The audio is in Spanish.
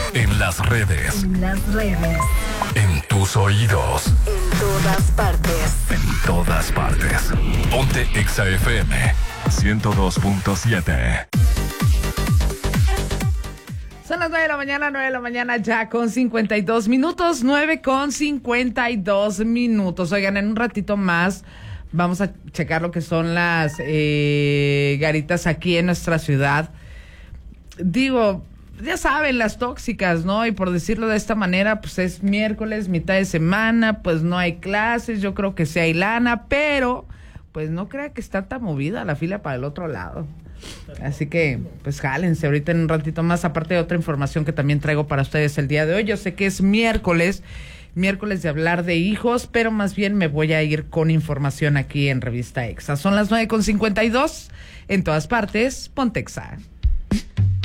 En las redes. En las redes. En tus oídos. En todas partes. En todas partes. Ponte Exa FM 102.7. Son las 9 de la mañana ya con 52 minutos, 9 con 52 minutos. Oigan, en un ratito más vamos a checar lo que son las garitas aquí en nuestra ciudad. Digo, ya saben, las tóxicas, ¿no? Y por decirlo de esta manera, pues es miércoles, mitad de semana, pues no hay clases, yo creo que sí hay lana, pero pues no crea que está tan movida la fila para el otro lado. Así que, pues jálense ahorita en un ratito más, aparte de otra información que también traigo para ustedes el día de hoy. Yo sé que es miércoles de hablar de hijos, pero más bien me voy a ir con información aquí en Revista Exa. Son las 9:52, en todas partes, ponte Exa.